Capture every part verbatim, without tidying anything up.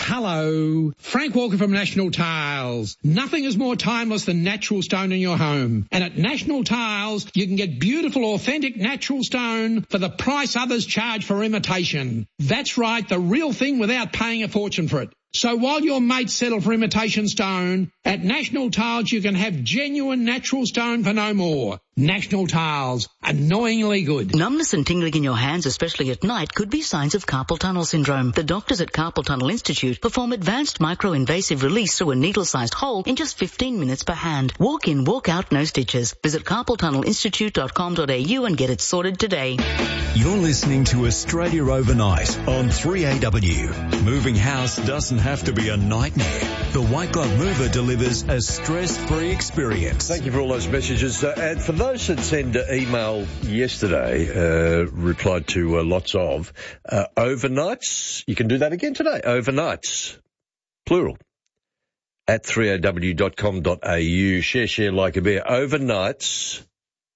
Hello, Frank Walker from National Tiles. Nothing is more timeless than natural stone in your home. And at National Tiles, you can get beautiful, authentic natural stone for the price others charge for imitation. That's right, the real thing without paying a fortune for it. So while your mates settle for imitation stone, at National Tiles you can have genuine natural stone for no more. National Tiles, annoyingly good. Numbness and tingling in your hands, especially at night, could be signs of carpal tunnel syndrome. The doctors at Carpal Tunnel Institute perform advanced micro-invasive release through a needle-sized hole in just fifteen minutes per hand. Walk in, walk out, no stitches. Visit carpal tunnel institute dot com dot a u and get it sorted today. You're listening to Australia Overnight on three A W. Moving house doesn't have to be a nightmare. The White Glove Mover delivers a stress-free experience. Thank you for all those messages. Uh, and for those that sent an email yesterday, uh, replied to uh, lots of, uh, overnights, you can do that again today. Overnights, plural, at three A W dot com dot a u. Share, share like a bear. Overnights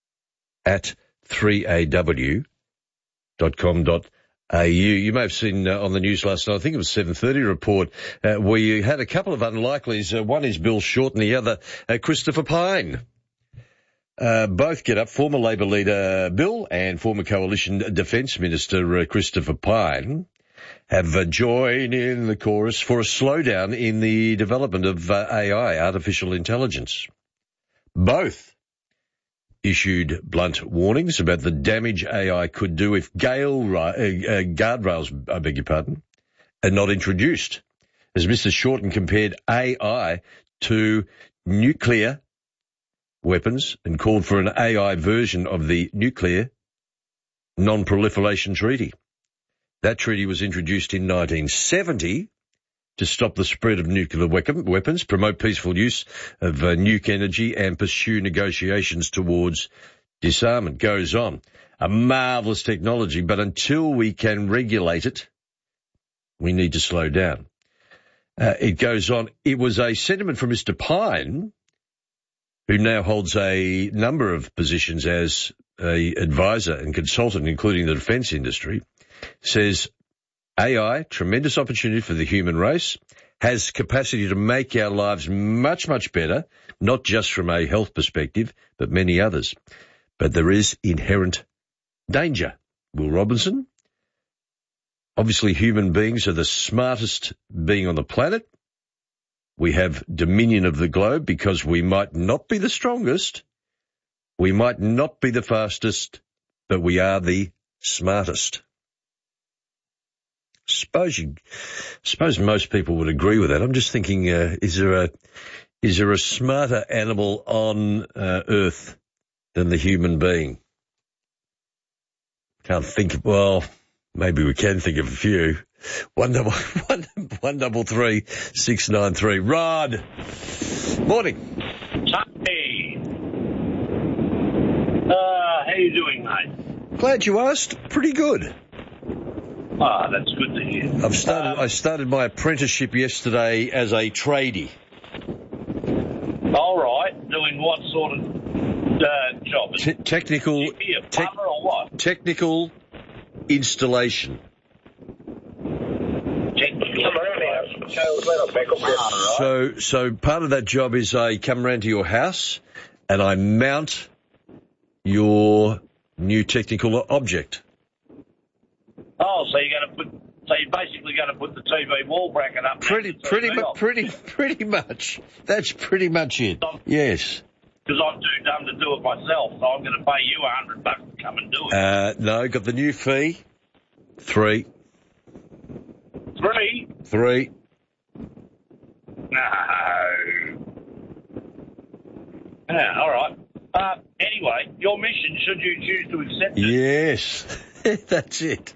at three A W dot com dot a u. You may have seen uh, on the news last night, I think it was seven thirty report, uh, where you had a couple of unlikelies. Uh, one is Bill Short and the other uh, Christopher Pyne. Uh, both get up. Former Labor leader Bill and former Coalition Defence Minister uh, Christopher Pyne have uh, joined in the chorus for a slowdown in the development of uh, A I, artificial intelligence. Both issued blunt warnings about the damage A I could do if gale, uh, uh, guardrails, I beg your pardon, are not introduced. As Mister Shorten compared A I to nuclear weapons and called for an A I version of the Nuclear Non-Proliferation Treaty. That treaty was introduced in nineteen seventy to stop the spread of nuclear weapons, promote peaceful use of uh, nuke energy, and pursue negotiations towards disarmament. Goes on. A marvellous technology, but until we can regulate it, we need to slow down. Uh, it goes on. It was a sentiment from Mister Pyne, who now holds a number of positions as a advisor and consultant, including the defence industry, says A I, tremendous opportunity for the human race, has capacity to make our lives much, much better, not just from a health perspective, but many others. But there is inherent danger. Will Robinson? Obviously, human beings are the smartest being on the planet. We have dominion of the globe because we might not be the strongest, we might not be the fastest, but we are the smartest. Suppose you, suppose most people would agree with that. I'm just thinking, uh, is there a, is there a smarter animal on uh, Earth than the human being? Can't think of, well, maybe we can think of a few. One double, one, one double three, six nine three. Rod. Morning. Hey. Uh, how you doing, mate? Glad you asked. Pretty good. Ah, that's good to hear. I've started. Um, I started my apprenticeship yesterday as a tradie. All right. Doing what sort of uh, job? Te- technical. You be a plumber te- or what? Technical installation. So, so part of that job is I come around to your house and I mount your new technical object. Oh, so you're going to put, so you're basically going to put the T V wall bracket up. Pretty, pretty, mu- pretty, pretty much. That's pretty much it. Yes. Because I'm too dumb to do it myself, so I'm going to pay you a hundred bucks to come and do it. Uh, no, got the new fee. Three. Three? Three. No. Yeah, all right. Uh, anyway, your mission, should you choose to accept it? Yes, that's it.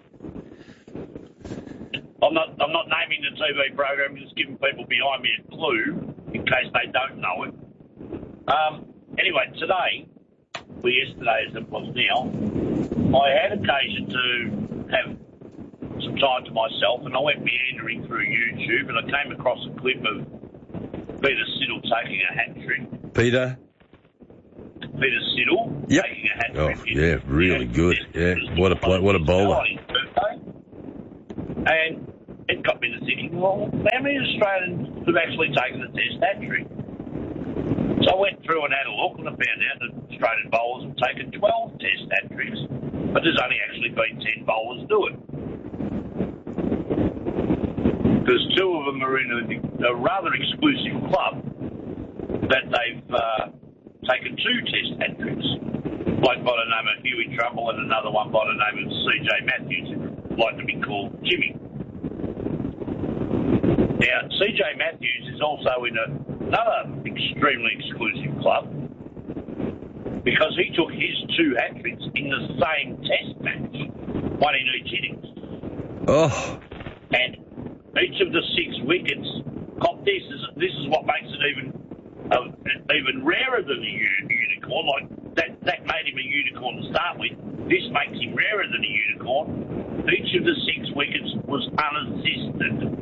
I'm not. I'm not naming the T V program. Just giving people behind me a clue in case they don't know it. Um. Anyway, today, or yesterday as it was now, I had occasion to have some time to myself, and I went meandering through YouTube, and I came across a clip of Peter Siddle taking a hat trick. Peter? Peter Siddle yep. taking a hat oh, trick. Yeah, really yeah, good. Yeah, what a play, what a bowler. And it got me to thinking, well, how many Australians have actually taken the Test hat trick? So I went through and had a look, and I found out that Australian bowlers have taken twelve Test hat tricks, but there's only actually been ten bowlers do it. Because two of them are in a, a rather exclusive club that they've uh, taken two Test hat tricks. One by the name of Huey Trumbull and another one by the name of C J Matthews, who like to be called Jimmy. Now, C J Matthews is also in a, another extremely exclusive club because he took his two hat tricks in the same Test match, one in each innings. Oh. And each of the six wickets, cop this is this is what makes it even uh, even rarer than a unicorn. Like that, that made him a unicorn to start with. This makes him rarer than a unicorn. Each of the six wickets was unassisted.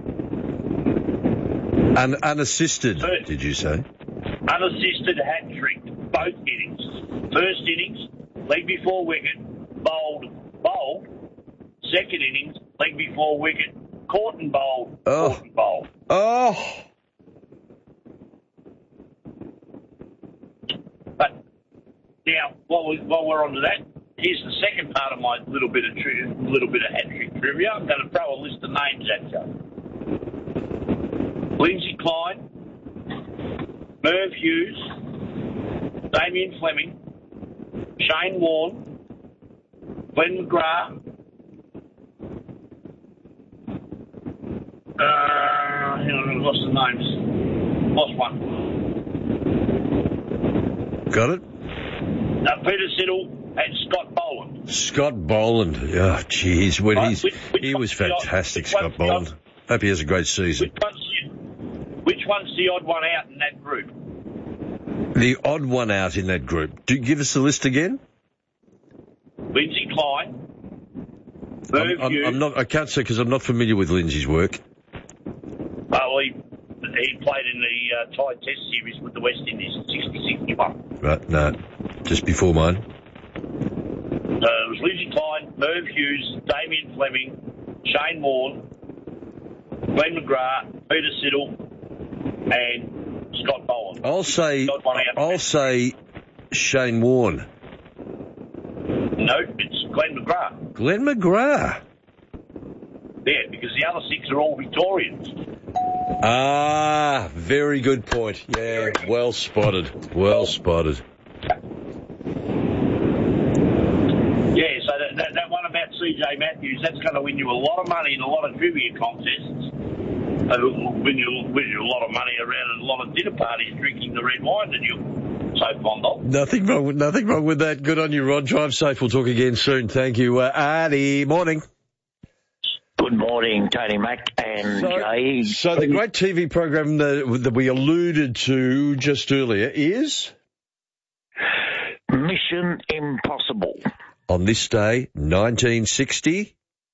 Un- unassisted, First, did you say? Unassisted hat trick, both innings. First innings, leg before wicket, bowled, bowled. Second innings, leg before wicket, caught and bowled, Oh. caught and bowled. Oh. But now, while, we, while we're on to that, here's the second part of my little bit of tri- little bit of hat trick trivia. I'm going to throw a list of names at you. Lindsay Klein, Merv Hughes, Damien Fleming, Shane Warne, Glenn McGrath, uh, hang on, I've lost the names. Lost one. Got it? Uh, Peter Siddle and Scott Boland. Scott Boland. Oh, jeez. When Right, he's, which- which he was one's the odd- fantastic, which Scott one's the odd- Boland. Hope he has a great season. Which one's, the, which one's the odd one out in that group? The odd one out in that group. Do you give us the list again? Lindsay Klein, Merv I'm, I'm, Hughes. I'm not. I can't say because I'm not familiar with Lindsay's work. Oh, he, he played in the uh, Tide Test Series with the West Indies in sixty sixty-one. Right, no, just before mine. Uh, it was Lindsay Klein, Merv Hughes, Damien Fleming, Shane Warne, Glenn McGrath, Peter Siddle, and Scott Boland. I'll say. Got one out. I'll say Shane Warne. No, it's Glenn McGrath. Glenn McGrath. Yeah, because the other six are all Victorians. Ah, very good point. Yeah, well spotted. Well spotted. Yeah, so that, that, that one about C J Matthews, that's going to win you a lot of money in a lot of trivia contests. It'll win you, win you a lot of money around at a lot of dinner parties drinking the red wine that you're so fond of. Nothing wrong with nothing wrong with that. Good on you, Rod. Drive safe. We'll talk again soon. Thank you, uh, Artie. Morning. Good morning, Tony Mac and So, Jay. so the great T V program that, that we alluded to just earlier is Mission Impossible. on this day, nineteen sixty.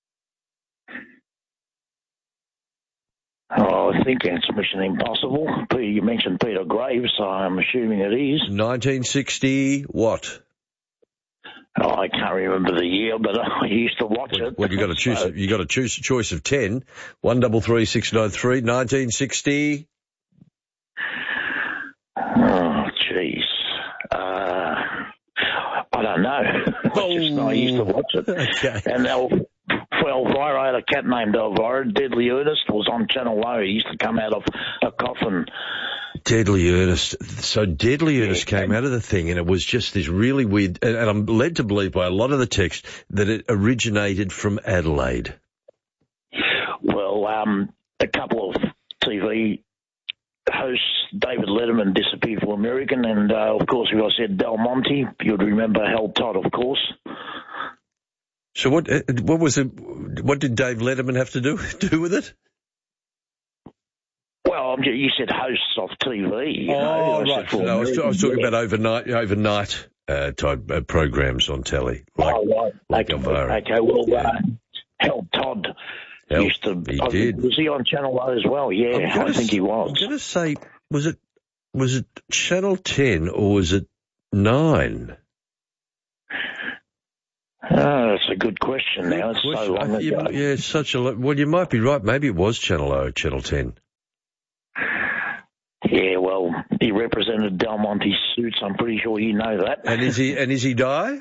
Oh, I think it's Mission Impossible. Peter, you mentioned Peter Graves, so I'm assuming it is. nineteen sixty what? Oh, I can't remember the year, but I used to watch Well, it. well you got to choose. So, You got to choose a choice of ten. One double three six nine three. Nineteen sixty. oh, jeez. Uh, I don't know. I just know I used to watch it. Okay. And El, for Elvira, I had a cat named Elvira. Deadly Ernest was on Channel O. He used to come out of a coffin. Deadly Ernest. So Deadly Ernest came out of the thing, and it was just this really weird. And, and I'm led to believe by a lot of the text that it originated from Adelaide. Well, um, a couple of T V hosts, David Letterman, disappeared from American, and uh, of course, if I said Del Monte, you'd remember Hal Todd, of course. So what? uh, What was it? What did Dave Letterman have to do do with it? Well, I'm ju- you said hosts of T V. You know, Oh, I said right. for No, I was, I was American, talking yeah. about overnight overnight uh, type uh, programs on telly. Like, oh, right. like okay, Elvira. okay, well, Yeah. uh, Hal Todd Hal- used to. he I did. Think, was he on Channel O as well? I'm Yeah, gonna I think s- he was. I'm going to say, was it was it Channel ten or was it nine? Oh, that's a good question now. It's Question. so long I- you- ago. yeah, it's such a lot. Well, you might be right. Maybe it was Channel O, Channel ten. Yeah, well, he represented Del Monte Suits. I'm pretty sure you know that. And is he? And is he die?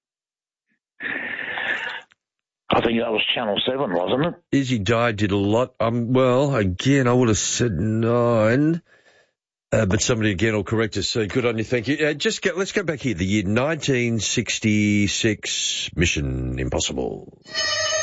I think that was Channel seven, wasn't it? Izzy Dye did a lot. Um, well, again, I would have said nine, uh, but somebody again will correct us. So good on you, thank you. Uh, just get, let's go back here. The year nineteen sixty-six, Mission Impossible.